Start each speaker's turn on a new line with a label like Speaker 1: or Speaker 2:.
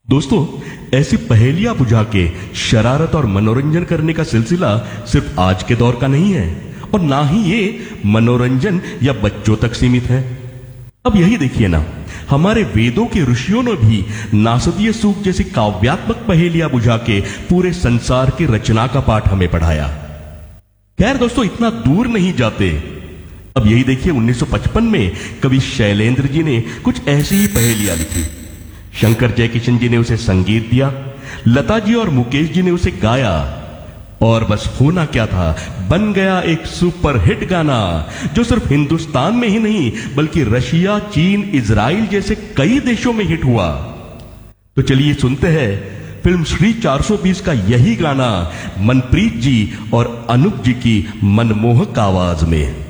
Speaker 1: दोस्तों, ऐसी पहेलियां बुझा के शरारत और मनोरंजन करने का सिलसिला सिर्फ आज के दौर का नहीं है और ना ही ये मनोरंजन या बच्चों तक सीमित है। अब यही देखिए ना, हमारे वेदों के ऋषियों ने भी नासदीय सूक्त जैसी काव्यात्मक पहेलियां बुझा के पूरे संसार की रचना का पाठ हमें पढ़ाया। खैर दोस्तों, इतना दूर नहीं जाते। अब यही देखिए, 1955 में कवि शैलेंद्र जी ने कुछ ऐसी ही पहेलियां लिखी। शंकर जयकिशन जी ने उसे संगीत दिया, लता जी और मुकेश जी ने उसे गाया और बस होना क्या था, बन गया एक सुपरहिट गाना जो सिर्फ हिंदुस्तान में ही नहीं बल्कि रशिया, चीन, इजराइल जैसे कई देशों में हिट हुआ। तो चलिए सुनते हैं फिल्म श्री 420 का यही गाना मनप्रीत जी और अनूप जी की मनमोहक आवाज में।